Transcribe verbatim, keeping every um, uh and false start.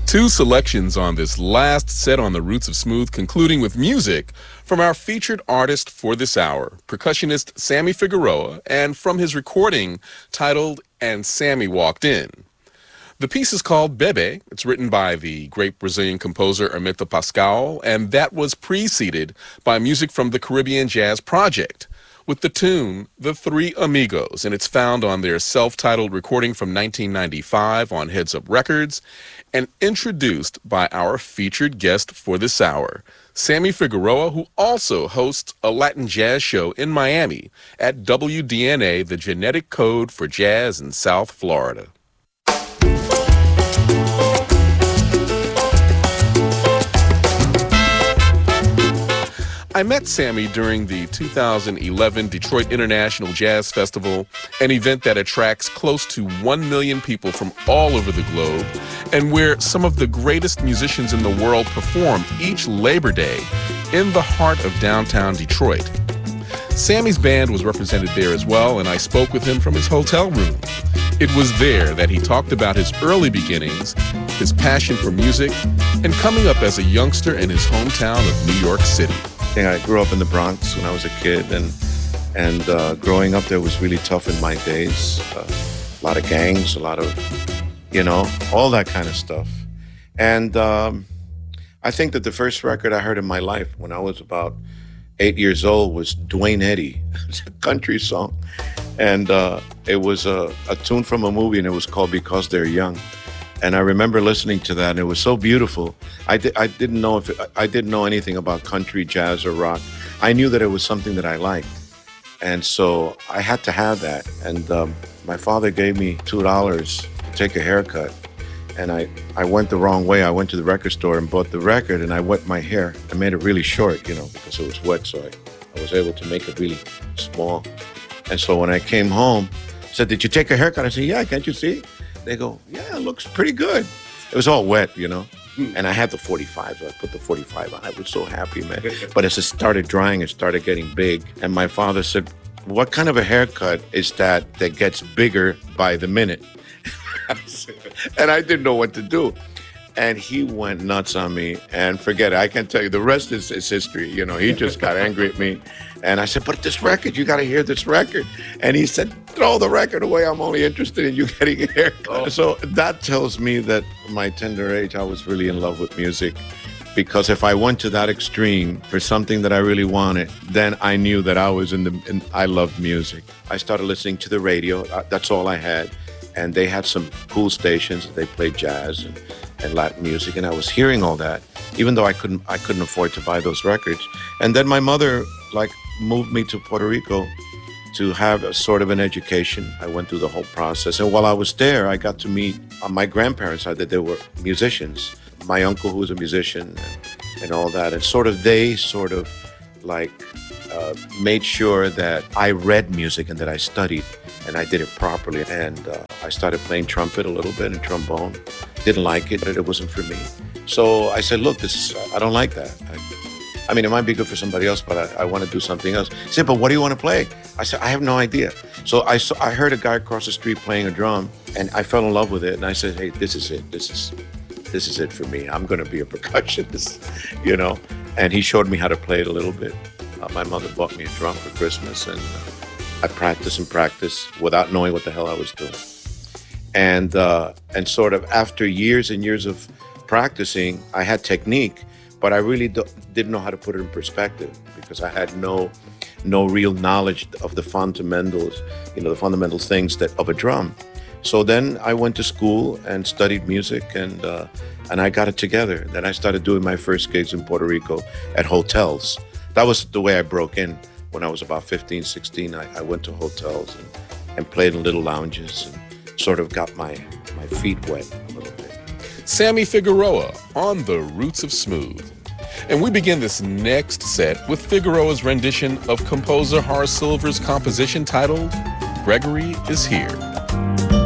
Two selections on this last set on the Roots of Smooth, concluding with music from our featured artist for this hour, percussionist Sammy Figueroa, and from his recording titled And Sammy Walked In. The piece is called Bebe. It's written by the great Brazilian composer Hermeto Pascoal, and that was preceded by music from the Caribbean Jazz Project, with the tune The Three Amigos, and it's found on their self-titled recording from nineteen ninety-five on Heads Up Records, and introduced by our featured guest for this hour, Sammy Figueroa, who also hosts a Latin jazz show in Miami at W D N A, the Genetic Code for Jazz in South Florida. I met Sammy during the two thousand eleven Detroit International Jazz Festival, an event that attracts close to one million people from all over the globe, and where some of the greatest musicians in the world perform each Labor Day in the heart of downtown Detroit. Sammy's band was represented there as well, and I spoke with him from his hotel room. It was there that he talked about his early beginnings, his passion for music, and coming up as a youngster in his hometown of New York City. I grew up in the Bronx when I was a kid, and and uh, growing up there was really tough in my days. Uh, a lot of gangs, a lot of, you know, all that kind of stuff. And um, I think that the first record I heard in my life when I was about eight years old was Duane Eddy. It's a country song. And uh, it was a, a tune from a movie, and it was called Because They're Young. And I remember listening to that, and it was so beautiful. I, di- I didn't know if it, I didn't know anything about country, jazz, or rock. I knew that it was something that I liked, and so I had to have that. And um, my father gave me two dollars to take a haircut, and I, I went the wrong way. I went to the record store and bought the record, and I wet my hair. I made it really short, you know, because it was wet, so I, I was able to make it really small. And so when I came home, I said, "Did you take a haircut?" I said, "Yeah, can't you see?" They go, "Yeah, it looks pretty good." It was all wet, you know. And I had the forty-five, so I put the forty-five on. I was so happy, man. But as it started drying, it started getting big. And my father said, "What kind of a haircut is that that gets bigger by the minute?" And I didn't know what to do. And he went nuts on me, and forget it. I can tell you, the rest is, is history. You know, he just got angry at me. And I said, "But this record, you got to hear this record." And he said, "Throw the record away. I'm only interested in you getting a haircut." Oh. So that tells me that at my tender age, I was really in love with music. Because if I went to that extreme for something that I really wanted, then I knew that I was in the, in, I loved music. I started listening to the radio. That's all I had. And they had some cool stations. They played jazz and, and Latin music. And I was hearing all that, even though I couldn't, I couldn't afford to buy those records. And then my mother, like, moved me to Puerto Rico to have a sort of an education. I went through the whole process. And while I was there, I got to meet uh, my grandparents. I that they were musicians. My uncle, who was a musician, and, and all that. And sort of they sort of like uh, made sure that I read music and that I studied and I did it properly. And uh, I started playing trumpet a little bit and trombone. Didn't like it, but it wasn't for me. So I said, "Look, this is, I don't like that. I, I mean, it might be good for somebody else, but I, I want to do something else." He said, "But what do you want to play?" I said, "I have no idea." So I, saw, I heard a guy across the street playing a drum, and I fell in love with it. And I said, "Hey, this is it. This is this is it for me. I'm going to be a percussionist," you know. And he showed me how to play it a little bit. Uh, my mother bought me a drum for Christmas, and uh, I practiced and practiced without knowing what the hell I was doing. And uh, and sort of after years and years of practicing, I had technique, but I really do- didn't know how to put it in perspective because I had no no real knowledge of the fundamentals, you know, the fundamental things that of a drum. So then I went to school and studied music, and uh, and I got it together. Then I started doing my first gigs in Puerto Rico at hotels. That was the way I broke in. When I was about fifteen, sixteen, I, I went to hotels and, and played in little lounges and sort of got my, my feet wet a little bit. Sammy Figueroa on the Roots of Smooth. And we begin this next set with Figueroa's rendition of composer Horace Silver's composition titled Gregory is Here.